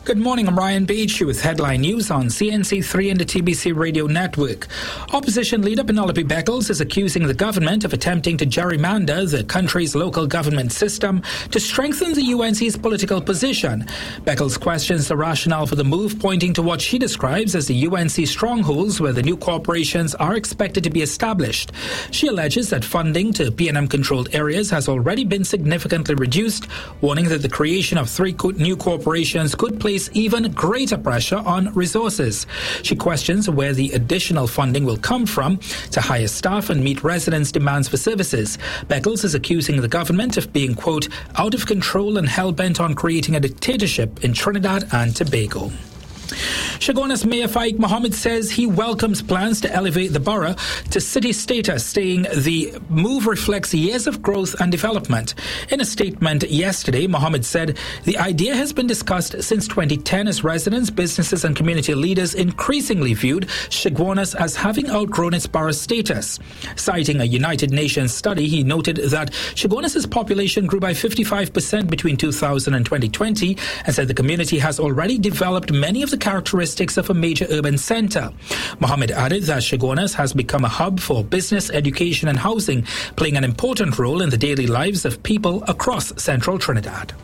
Good morning, I'm Ryan Beach with headline news on CNC3 and the TBC radio network. Opposition leader Penelope Beckles is accusing the government of attempting to gerrymander the country's local government system to strengthen the UNC's political position. Beckles questions the rationale for the move, pointing to what she describes as the UNC strongholds where the new corporations are expected to be established. She alleges that funding to PNM-controlled areas has already been significantly reduced, warning that the creation of 3 new corporations could place even greater pressure on resources. She questions where the additional funding will come from to hire staff and meet residents' demands for services. Beckles is accusing the government of being, quote, out of control and hell-bent on creating a dictatorship in Trinidad and Tobago. Chaguanas Mayor Faiq Mohammed says he welcomes plans to elevate the borough to city status, saying the move reflects years of growth and development. In a statement yesterday, Mohammed said the idea has been discussed since 2010 as residents, businesses and community leaders increasingly viewed Chaguanas as having outgrown its borough status. Citing a United Nations study, he noted that Chaguanas' population grew by 55% between 2000 and 2020 and said the community has already developed many of the characteristics of a major urban centre. Mohammed added that Chaguanas has become a hub for business, education and housing, playing an important role in the daily lives of people across central Trinidad.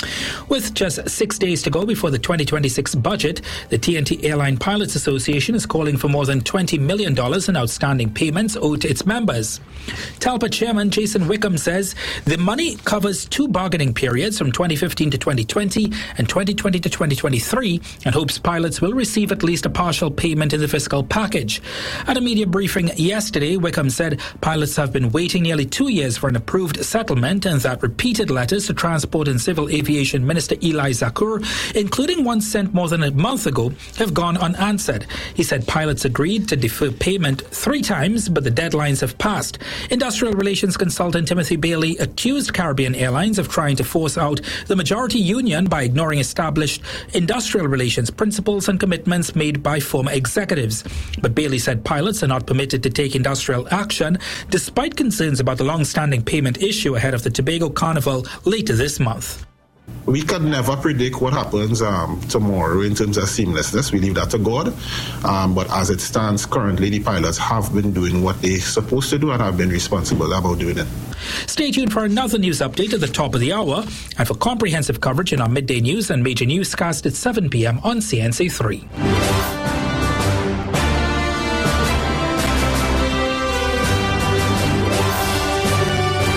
With just 6 days to go before the 2026 budget, the TNT Airline Pilots Association is calling for more than $20 million in outstanding payments owed to its members. TALPA Chairman Jason Wickham says the money covers 2 bargaining periods from 2015 to 2020 and 2020 to 2023 and hopes pilots will receive at least a partial payment in the fiscal package. At a media briefing yesterday, Wickham said pilots have been waiting nearly 2 years for an approved settlement and that repeated letters to Transport and Civil Aviation Minister Eli Zakur, including one sent more than a month ago, have gone unanswered. He said pilots agreed to defer payment 3 times, but the deadlines have passed. Industrial Relations consultant Timothy Bailey accused Caribbean Airlines of trying to force out the majority union by ignoring established industrial relations principles and commitments made by former executives. But Bailey said pilots are not permitted to take industrial action, despite concerns about the long-standing payment issue ahead of the Tobago Carnival later this month. We could never predict what happens tomorrow in terms of seamlessness. We leave that to God. But as it stands currently, the pilots have been doing what they're supposed to do and have been responsible about doing it. Stay tuned for another news update at the top of the hour and for comprehensive coverage in our midday news and major newscast at 7 p.m. on CNC3.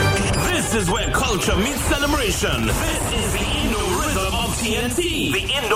This is where culture meets celebration. This is the Indo Rhythm of TNT. The Indo